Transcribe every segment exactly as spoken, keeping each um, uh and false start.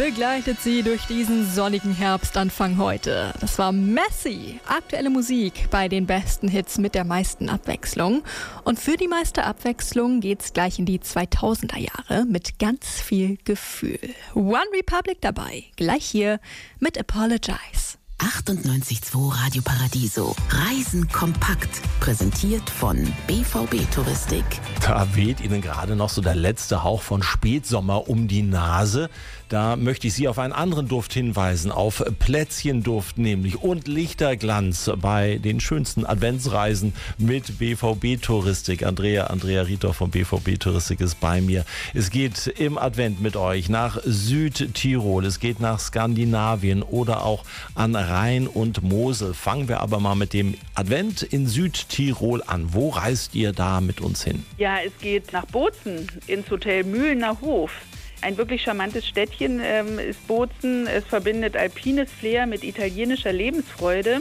begleitet sie durch diesen sonnigen Herbstanfang heute. Das war Messi. Aktuelle Musik bei den besten Hits mit der meisten Abwechslung. Und für die meiste Abwechslung geht's gleich in die zweitausender Jahre mit ganz viel Gefühl. One Republic dabei, gleich hier mit Apologize. achtundneunzig Komma zwei Radio Paradiso. Reisen kompakt. Präsentiert von B V B Touristik. Da weht Ihnen gerade noch so der letzte Hauch von Spätsommer um die Nase. Da möchte ich Sie auf einen anderen Duft hinweisen, auf Plätzchenduft nämlich und Lichterglanz bei den schönsten Adventsreisen mit B V B Touristik. Andrea, Andrea Rietor von B V B Touristik ist bei mir. Es geht im Advent mit euch nach Südtirol, es geht nach Skandinavien oder auch an Rhein und Mosel. Fangen wir aber mal mit dem Advent in Südtirol an. Wo reist ihr da mit uns hin? Ja, es geht nach Bozen ins Hotel Mühlener Hof. Ein wirklich charmantes Städtchen ähm, ist Bozen. Es verbindet alpines Flair mit italienischer Lebensfreude.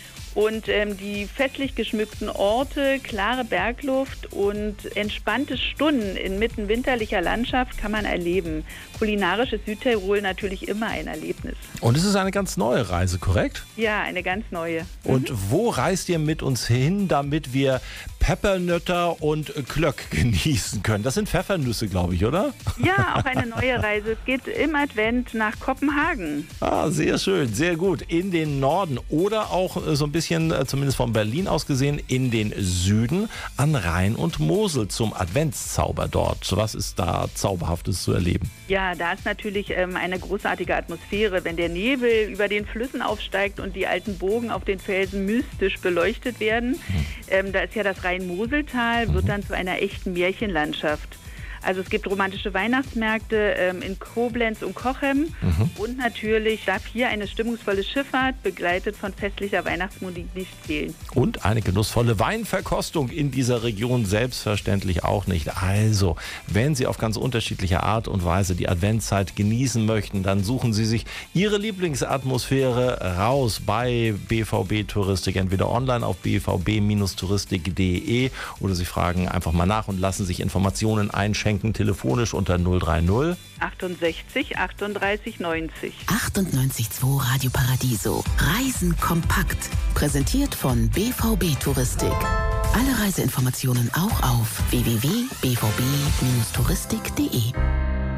Und ähm, die festlich geschmückten Orte, klare Bergluft und entspannte Stunden inmitten winterlicher Landschaft kann man erleben. Kulinarisch ist Südtirol natürlich immer ein Erlebnis. Und es ist eine ganz neue Reise, korrekt? Ja, eine ganz neue. Mhm. Und wo reist ihr mit uns hin, damit wir Peppernötter und Klöck genießen können? Das sind Pfeffernüsse, glaube ich, oder? Ja, auch eine neue Reise. Es geht im Advent nach Kopenhagen. Ah, sehr schön, sehr gut. In den Norden oder auch so ein bisschen, zumindest von Berlin aus gesehen, in den Süden an Rhein und Mosel zum Adventszauber dort. Was ist da Zauberhaftes zu erleben? Ja, da ist natürlich ähm, eine großartige Atmosphäre, wenn der Nebel über den Flüssen aufsteigt und die alten Bogen auf den Felsen mystisch beleuchtet werden. Hm. Ähm, da ist ja das Rhein-Mosel-Tal, wird dann zu einer echten Märchenlandschaft. Also es gibt romantische Weihnachtsmärkte ähm, in Koblenz und Cochem mhm. und natürlich darf hier eine stimmungsvolle Schifffahrt, begleitet von festlicher Weihnachtsmusik, nicht fehlen. Und eine genussvolle Weinverkostung in dieser Region selbstverständlich auch nicht. Also, wenn Sie auf ganz unterschiedliche Art und Weise die Adventszeit genießen möchten, dann suchen Sie sich Ihre Lieblingsatmosphäre raus bei B V B Touristik, entweder online auf b v b touristik punkt d e oder Sie fragen einfach mal nach und lassen sich Informationen einschenken. Telefonisch unter null drei null achtundsechzig achtunddreißig neunzig. achtundneunzig Komma zwei Radio Paradiso. Reisen kompakt. Präsentiert von B V B Touristik. Alle Reiseinformationen auch auf w w w punkt b v b touristik punkt d e.